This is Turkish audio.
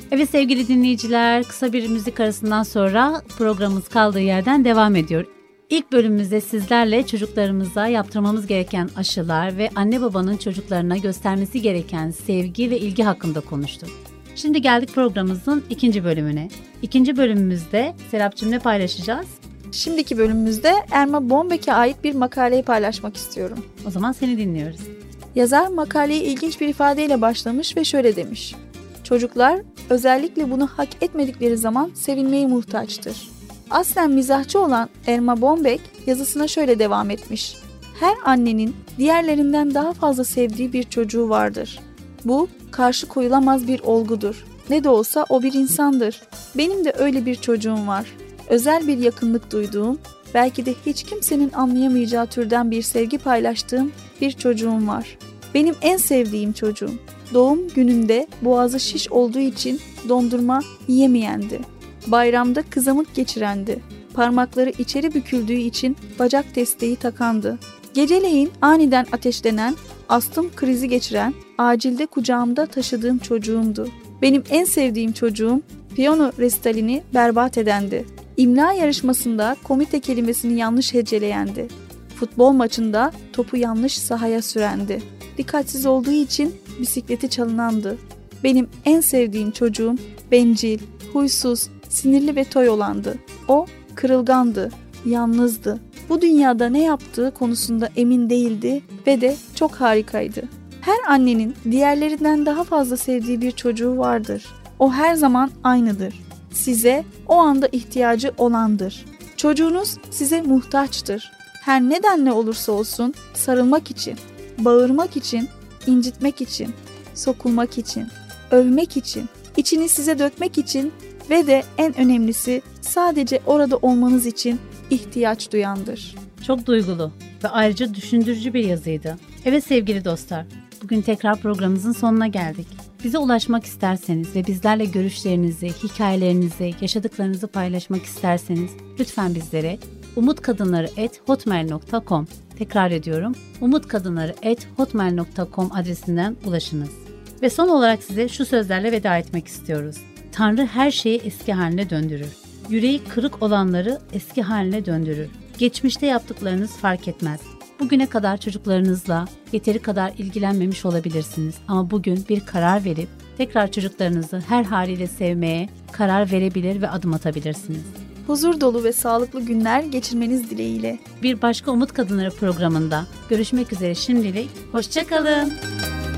Evet sevgili dinleyiciler, kısa bir müzik arasından sonra programımız kaldığı yerden devam ediyor. İlk bölümümüzde sizlerle çocuklarımıza yaptırmamız gereken aşılar ve anne babanın çocuklarına göstermesi gereken sevgi ve ilgi hakkında konuştuk. Şimdi geldik programımızın ikinci bölümüne. İkinci bölümümüzde Serapcığım ne paylaşacağız? Şimdiki bölümümüzde Erma Bombeck'e ait bir makaleyi paylaşmak istiyorum. O zaman seni dinliyoruz. Yazar makaleye ilginç bir ifadeyle başlamış ve şöyle demiş. Çocuklar özellikle bunu hak etmedikleri zaman sevilmeye muhtaçtır. Aslen mizahçı olan Erma Bombeck yazısına şöyle devam etmiş. Her annenin diğerlerinden daha fazla sevdiği bir çocuğu vardır. Bu karşı koyulamaz bir olgudur. Ne de olsa o bir insandır. Benim de öyle bir çocuğum var. Özel bir yakınlık duyduğum, belki de hiç kimsenin anlayamayacağı türden bir sevgi paylaştığım bir çocuğum var. Benim en sevdiğim çocuğum. Doğum gününde boğazı şiş olduğu için dondurma yiyemeyendi. Bayramda kızamık geçirendi. Parmakları içeri büküldüğü için bacak desteği takandı. Geceleyin aniden ateşlenen, astım krizi geçiren, acilde kucağımda taşıdığım çocuğumdu. Benim en sevdiğim çocuğum, piyano resitalini berbat edendi. İmla yarışmasında komite kelimesini yanlış heceleyendi. Futbol maçında topu yanlış sahaya sürendi. Dikkatsiz olduğu için bisikleti çalınandı. Benim en sevdiğim çocuğum bencil, huysuz, sinirli ve toy olandı. O kırılgandı, yalnızdı. Bu dünyada ne yaptığı konusunda emin değildi ve de çok harikaydı. Her annenin diğerlerinden daha fazla sevdiği bir çocuğu vardır. O her zaman aynıdır. Size o anda ihtiyacı olandır. Çocuğunuz size muhtaçtır. Her nedenle olursa olsun sarılmak için, bağırmak için, incitmek için, sokulmak için, övmek için, içini size dökmek için ve de en önemlisi sadece orada olmanız için ihtiyaç duyandır. Çok duygulu ve ayrıca düşündürücü bir yazıydı. Evet sevgili dostlar, bugün tekrar programımızın sonuna geldik. Bize ulaşmak isterseniz ve bizlerle görüşlerinizi, hikayelerinizi, yaşadıklarınızı paylaşmak isterseniz lütfen bizlere umutkadınları@hotmail.com tekrar ediyorum, umutkadınları@hotmail.com adresinden ulaşınız. Ve son olarak size şu sözlerle veda etmek istiyoruz. Tanrı her şeyi eski haline döndürür. Yüreği kırık olanları eski haline döndürür. Geçmişte yaptıklarınız fark etmez. Bugüne kadar çocuklarınızla yeteri kadar ilgilenmemiş olabilirsiniz ama bugün bir karar verip tekrar çocuklarınızı her haliyle sevmeye karar verebilir ve adım atabilirsiniz. Huzur dolu ve sağlıklı günler geçirmeniz dileğiyle. Bir başka Umut Kadınları programında görüşmek üzere şimdilik. Hoşça kalın.